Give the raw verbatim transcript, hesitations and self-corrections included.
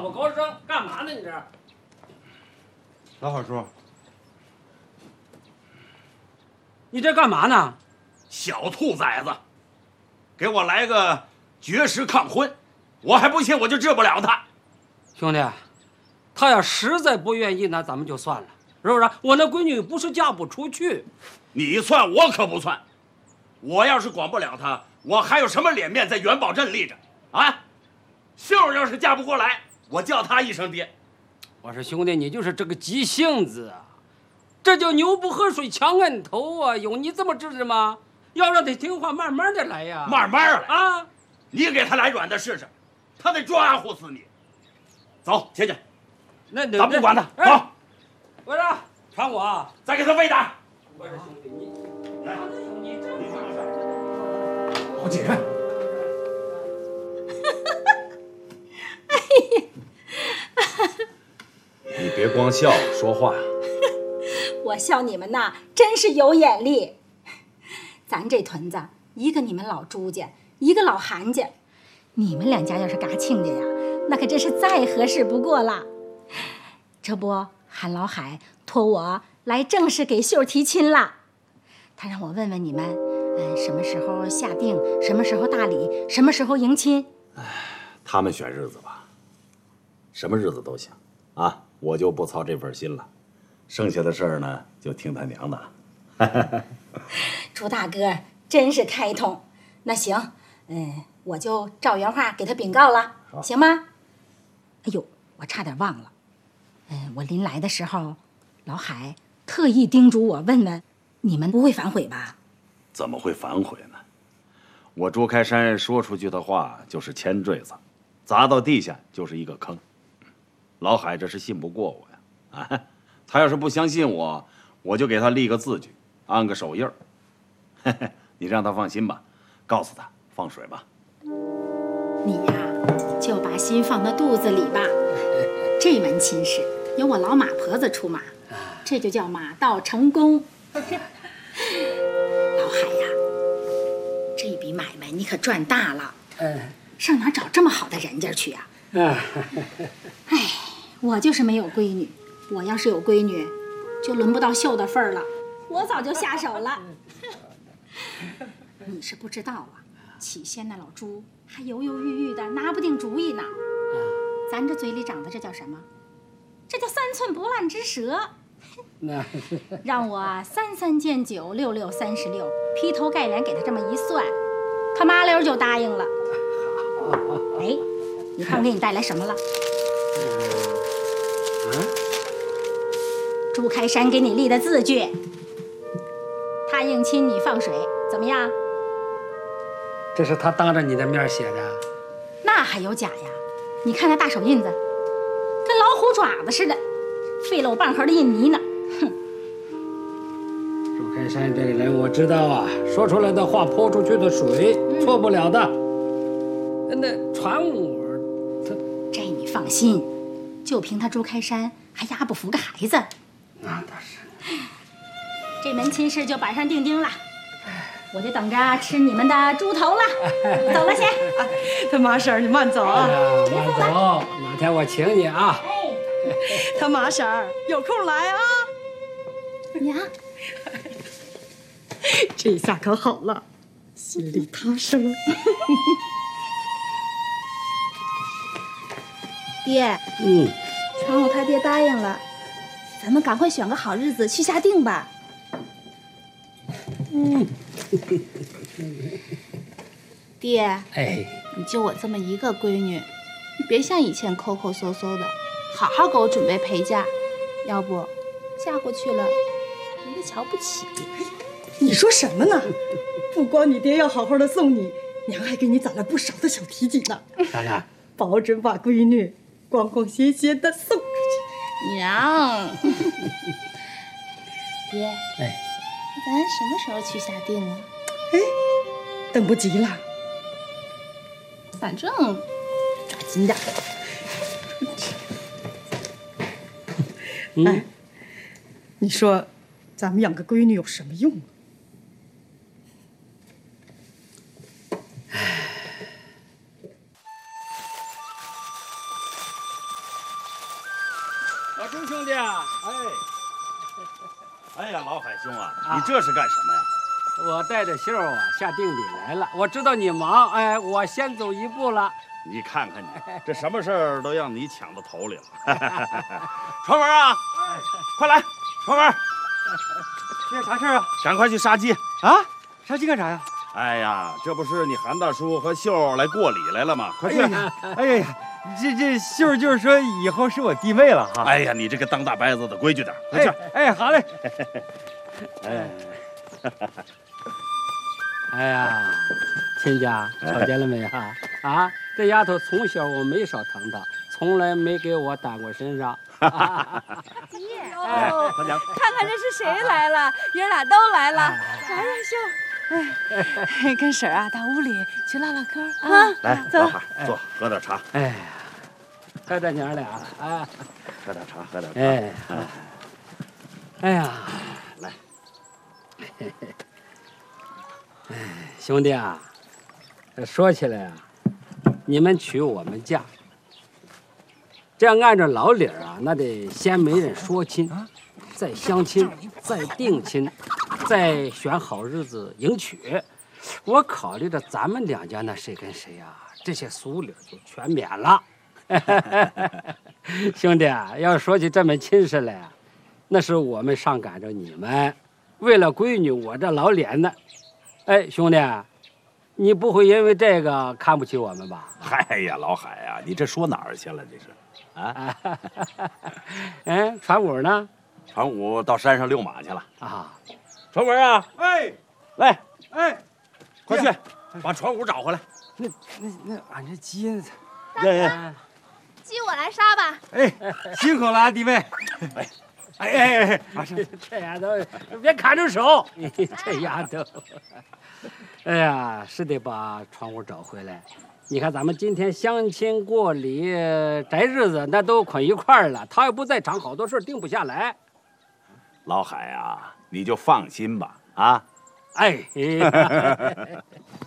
不高声，干嘛呢？你这？ 老好叔， 你这干嘛呢？ 小兔崽子，给我来个绝食抗婚，我还不信我就治不了他。 兄弟，他要实在不愿意，那咱们就算了，是不是？我那闺女不是嫁不出去， 你算我可不算。我要是管不了他，我还有什么脸面在元宝镇立着啊？秀儿要是嫁不过来，我叫他一声爹。 我说兄弟，你就是这个急性子啊，这叫牛不喝水强摁头啊！有你这么治的吗？要让他听话，慢慢的来呀， 慢慢来啊！ 你给他来软的试试，他得抓呼死你。走，进去。 那咱不管他， 哎、 走。 我说传我啊， 再给他喂点。 我说兄弟，你来， 你这你尝尝。 老姐。 你别光笑，说话。 我笑你们呐，真是有眼力。咱这屯子，一个你们老朱家，一个老韩家，你们两家要是嘎亲家呀，那可真是再合适不过了。这不，韩老海托我来正式给秀儿提亲了。他让我问问你们，嗯，什么时候下定，什么时候大礼，什么时候迎亲。 哎，他们选日子吧，什么日子都行啊，我就不操这份心了。剩下的事儿呢，就听他娘的。 朱大哥真是开通。那行，嗯，我就照原话给他禀告了，行吗？哎呦，我差点忘了，嗯，我临来的时候，老海特意叮嘱我问问，你们不会反悔吧？ 怎么会反悔呢？我朱开山说出去的话就是铅坠子，砸到地下就是一个坑。老海这是信不过我呀！啊，他要是不相信我，我就给他立个字据，安个手印儿。嘿嘿，你让他放心吧，告诉他放水吧。 你呀，就把心放到肚子里吧。这门亲事由我老马婆子出马，这就叫马到成功。老海呀，这笔买卖你可赚大了。嗯，上哪找这么好的人家去呀？哎，我就是没有闺女，我要是有闺女，就轮不到秀的份儿了，我早就下手了。你是不知道啊，起先那老朱还犹犹豫豫的，拿不定主意呢。咱这嘴里长的这叫什么？这叫三寸不烂之舌。让我三三见九，六六三十六，劈头盖脸给他这么一算，他麻溜就答应了。哎，你看给你带来什么了？朱开山给你立的字据，他应亲你放水，怎么样？ 这是他当着你的面写的， 那还有假呀？你看那大手印子，跟老虎爪子似的，费了我半盒的印泥呢。哼！ 朱开山这个人我知道啊，说出来的话泼出去的水，嗯、错不了的。那传我，他这你放心，就凭他朱开山还压不服个孩子。 那倒是。 这门亲事就板上钉钉了。我就等着吃你们的猪头了，走了先。 他马婶儿，你慢走啊， 慢走，哪天我请你啊。 他马婶儿有空来啊。 娘， 这下可好了，心里踏实了。 爹， 嗯， 传我他爹答应了，咱们赶快选个好日子去下定吧。 嗯。 爹， 哎， 你就我这么一个闺女，你别像以前抠抠搜搜的，好好给我准备陪嫁，要不嫁过去了，人家瞧不起。 你说什么呢？不光你爹要好好的送你，娘还给你攒了不少的小提锦呢。 当然， 保准把闺女光光鲜鲜的送出去。 娘，爹， 哎， 咱什么时候去下定啊？ 哎，等不及了， 反正抓紧点。 哎，你说咱们养个闺女有什么用啊？ 老朱兄弟啊， 哎，哎呀，老海兄啊，你这是干什么呀？ 我带着秀啊下定里来了。我知道你忙，哎，我先走一步了。 你看看你，这什么事儿都让你抢到头里了。传文啊，快来，传文， 这啥事儿啊？ 赶快去杀鸡啊！杀鸡干啥呀？ 哎呀，这不是你韩大叔和秀来过礼来了吗？快去！ 哎呀，哎呀，这这秀儿就是说以后是我弟妹了哈。 哎呀，你这个当大伯子的规矩点，快去！ 哎，好嘞。 哎， 哎呀，亲家瞧见了没哈？啊，这丫头从小我没少疼她，从来没给我打过身上。 爹， 哦，看看这是谁来了，爷俩都来了。来呀，秀，哎，跟婶儿啊到屋里去唠唠嗑啊。 来，老海坐，喝点茶。 哎，喝着娘俩啊， 喝点茶，喝点茶。 哎，哎呀， 来， 哎，兄弟啊，说起来啊，你们娶我们家，这样按照老理儿啊，那得先媒人说亲，再相亲，再定亲，再选好日子迎娶。我考虑着咱们两家那谁跟谁啊，这些俗理就全免了。兄弟啊，要说起这门亲事来，那是我们上赶着你们，为了闺女，我这老脸呢。哎，兄弟，你不会因为这个看不起我们吧？ 嗨呀，老海呀、啊，你这说哪儿去了？这是啊？ 哎，传武呢？ 传武到山上遛马去了啊。 传文啊， 哎， 来， 哎， 快去把传武找回来。 那那那俺这鸡呢？ 哎， 鸡我来杀吧。 哎，辛苦了啊，弟妹。 哎。 哎哎哎！ 啊，这这丫头别砍着手，这丫头，哎呀，是得把传武找回来。你看咱们今天相亲过礼、择日子，那都捆一块儿了。他要不在场，好多事定不下来。 老海啊，你就放心吧，啊！ 哎。